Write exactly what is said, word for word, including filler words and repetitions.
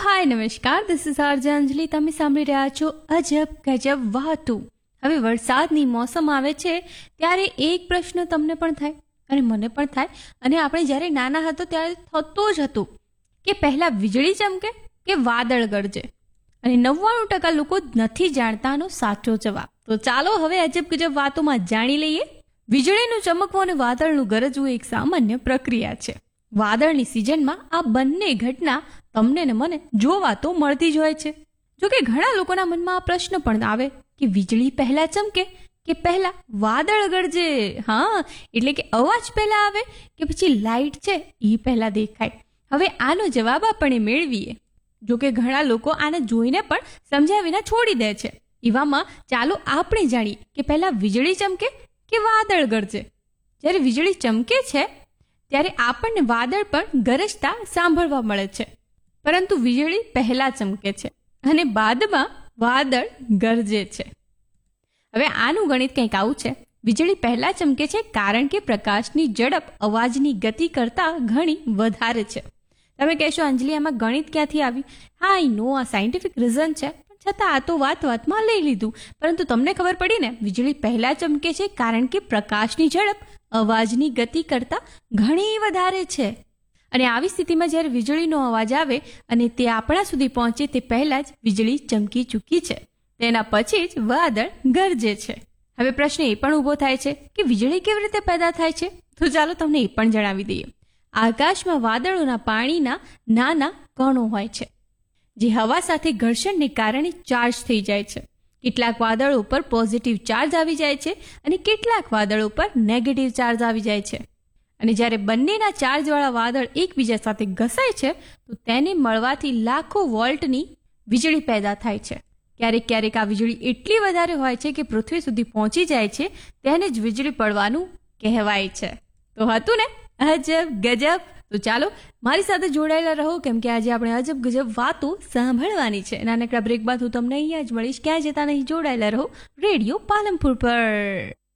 હાય નમસ્કાર, this is RJ અંજલિ. તમે સાંભળી રહ્યા છો અજબ ગજબ વાતું. હવે વરસાદની મોસમ આવે છે ત્યારે એક પ્રશ્ન તમને પણ થાય અને મને પણ થાય, અને આપણે જ્યારે નાના હતો ત્યારે થતો જ હતું કે પહેલા વીજળી ચમકે કે વાદળ ગરજે, અને નવ્વાણું ટકા લોકો નથી જાણતાનો સાચો જવાબ. તો ચાલો હવે અજબ ગજબ વાતોમાં જાણી લઈએ. વીજળીનું ચમકવું અને વાદળનું ગરજવું એક સામાન્ય પ્રક્રિયા છે. વાદળની સિઝનમાં આ બંને ઘટના તમને ને મને જોવા તો મળતી જ હોય છે. જોકે ઘણા લોકોના મનમાં આ પ્રશ્ન પણ આવે કે વીજળી પહેલા ચમકે કે પહેલા વાદળ ગરજે. હા, એટલે કે અવાજ પહેલા આવે કે પછી લાઇટ છે એ પહેલા દેખાય. હવે આનો જવાબ આપણે મેળવીએ. જોકે ઘણા લોકો આને જોઈને પણ સમજ્યા વિના છોડી દે છે. એવામાં ચાલો આપણે જાણીએ કે પહેલા વીજળી ચમકે કે વાદળ ગરજે. જ્યારે વીજળી ચમકે છે ત્યારે આપણને વાદળ પણ ગરજતા સાંભળવા મળે છે, પરંતુ વીજળી પહેલા ચમકે છે અને બાદમાં વાદળ ગરજે છે. હવે આનું ગણિત કંઈક આવું છે. વીજળી પહેલા ચમકે છે કારણ કે પ્રકાશની ઝડપ અવાજની ગતિ કરતાં ઘણી વધારે છે. તમે કહેશો અંજલિ આમાં ગણિત ક્યાંથી આવી? હા, આઈ નો આ સાયન્ટિફિક રીઝન છે, પણ છતાં આ તો વાત વાતમાં લઈ લીધું. પરંતુ તમને ખબર પડી ને, વીજળી પહેલા ચમકે છે કારણ કે પ્રકાશની ઝડપ અવાજની ગતિ કરતાં ઘણી વધારે છે. અને આવી સ્થિતિમાં જ્યારે વીજળીનો અવાજ આવે અને તે આપણા સુધી પહોંચે તે પહેલાં જ વીજળી ચમકી ચૂકી છે. તેના પછી જ વાદળ ગરજે છે. હવે પ્રશ્ન એ પણ ઊભો થાય છે કે વીજળી કેવી રીતે પેદા થાય છે? તો ચાલો તમને એ પણ જણાવી દઈએ. આકાશમાં વાદળોના પાણીના નાના કણો હોય છે, જે હવા સાથે ઘર્ષણને કારણે ચાર્જ થઈ જાય છે. કેટલાક વાદળો પર પોઝિટિવ ચાર્જ આવી જાય છે અને કેટલાક વાદળો પર નેગેટિવ ચાર્જ આવી જાય છે. અને જ્યારે બંનેના ચાર્જવાળા વાદળ એકબીજા સાથે ઘસાય છે તો તેને મળવાથી લાખો વોલ્ટની વીજળી પેદા થાય છે. ક્યારેક ક્યારેક આ વીજળી એટલી વધારે હોય છે કે પૃથ્વી સુધી પહોંચી જાય છે. તેને જ વીજળી પડવાનું કહેવાય છે. તો હતું ને અજબ ગજબ. તો ચાલો મારી સાથે જોડાયેલા રહો, કેમ કે આજે આપણે અજબ ગજબ વાતો સાંભળવાની છે. નાનકડા બ્રેક બાદ હું તમને અહીંયા જ મળીશ. ક્યાંય જતા નહીં, જોડાયેલા રહો રેડિયો પાલનપુર પર.